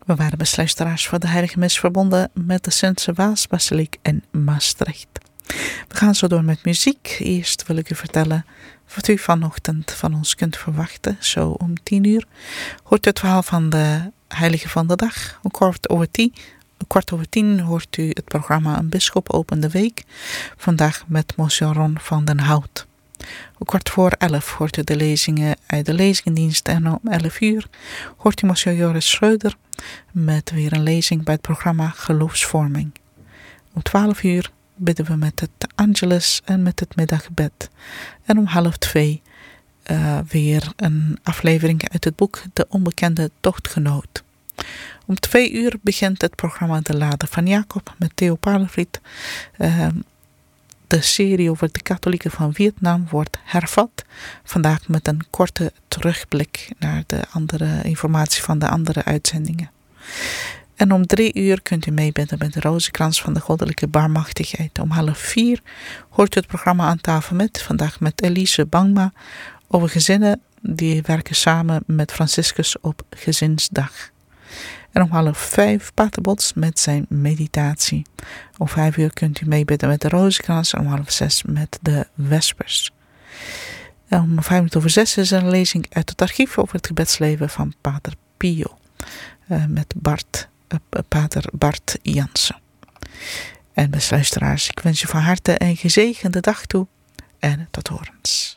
We waren besluisteraars voor de Heilige Mis verbonden met de Sintse Waasbasiliek in Maastricht. We gaan zo door met muziek. Eerst wil ik u vertellen wat u vanochtend van ons kunt verwachten. Zo om 10:00 hoort u het verhaal van de Heilige van de Dag. Om kwart over 10 hoort u het programma Een Bisschop opent de Week. Vandaag met Monsieur Ron van den Hout. Om 11:15 hoort u de lezingen uit de lezingendienst en om 11:00 hoort u Monsieur Joris Schreuder met weer een lezing bij het programma Geloofsvorming. Om 12:00 bidden we met het Angelus en met het middaggebed. En om 1:30 weer een aflevering uit het boek De Onbekende Tochtgenoot. Om 2:00 begint het programma De Lade van Jacob met Theo Palenvliet. De serie over de katholieken van Vietnam wordt hervat. Vandaag met een korte terugblik naar de andere informatie van de andere uitzendingen. En om 3:00 kunt u meebidden met de Rozenkrans van de Goddelijke Barmachtigheid. Om 3:30 hoort u het programma Aan tafel met, vandaag met Elise Bangma, over gezinnen die werken samen met Franciscus op Gezinsdag. En om 4:30 Pater Bots met zijn meditatie. Om 5:00 kunt u meebidden met de Rozenkrans en om 5:30 met de Vespers. En om 5:05 is er een lezing uit het archief over het gebedsleven van Pater Pio. Met Pater Bart Jansen. En beste luisteraars, ik wens je van harte een gezegende dag toe en tot horens.